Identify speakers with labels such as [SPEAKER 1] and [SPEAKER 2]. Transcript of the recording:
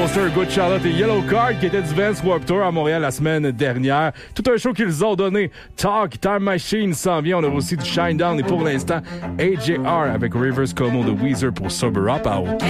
[SPEAKER 1] Poster, Good Charlotte et Yellow Card qui étaient du Vans Warped Tour à Montréal la semaine dernière. Tout un show qu'ils ont donné. Talk, Time Machine s'en vient. On a aussi du Shinedown et pour l'instant, AJR avec Rivers Como de Weezer pour Sober Up. À